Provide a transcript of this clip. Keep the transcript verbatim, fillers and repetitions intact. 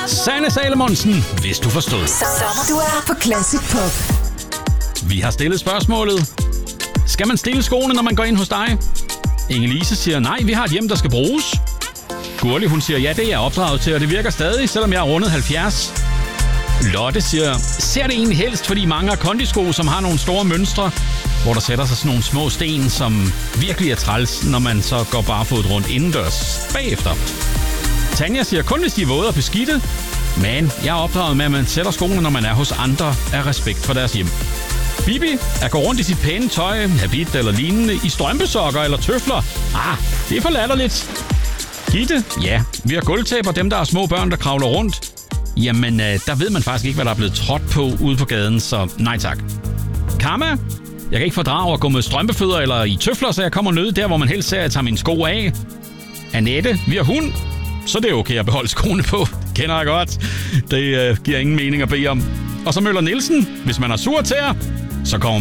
Sanne Salomonsen, hvis du forstod. Så du er på Classic Pop. Vi har stillet spørgsmålet. Skal man stille skoene, når man går ind hos dig? Inge-Lise siger, nej, vi har et hjem, der skal bruges. Gurli, hun siger, ja, det er jeg opdraget til, og det virker stadig, selvom jeg er rundet halvfjerds. Lotte siger, ser det egentlig helst, fordi mange har kondisko, som har nogle store mønstre, hvor der sætter sig sådan nogle små sten, som virkelig er træls, når man så går barefod rundt indendørs bagefter. Tanja siger, kun hvis de er våde og beskidte, men jeg er opdraget med, at man sætter skoene, når man er hos andre, af respekt for deres hjem. Bibi er går rundt i sit pæne tøj, habit eller lignende, i strømpesokker eller tøfler. Ah, det er for latterligt. Gitte, ja, vi har gulvtæpper, dem der er små børn, der kravler rundt. Jamen, øh, der ved man faktisk ikke, hvad der er blevet trådt på ude på gaden, så nej tak. Karma, jeg kan ikke fordrage at gå med strømpefødder eller i tøfler, så jeg kommer nødt der, hvor man helst ser, at jeg tager mine sko af. Annette, vi har hund, så det er okay at beholde skoene på. Kender jeg godt. Det øh, giver ingen mening at bede om. Og så Møller Nielsen, hvis man er sur til jer, så kommer